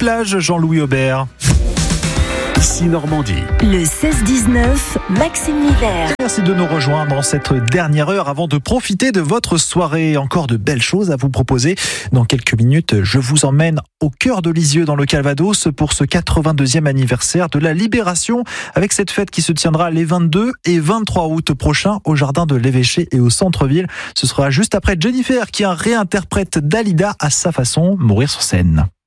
plages, Jean-Louis Aubert. Ici Normandie. Le 16-19, Maxime Miller. Merci de nous rejoindre dans cette dernière heure avant de profiter de votre soirée. Encore de belles choses à vous proposer. Dans quelques minutes, je vous emmène au cœur de Lisieux dans le Calvados pour ce 82e anniversaire de la Libération avec cette fête qui se tiendra les 22 et 23 août prochains au jardin de l'Évêché et au centre-ville. Ce sera juste après Jennifer qui réinterprète Dalida à sa façon, Mourir sur scène.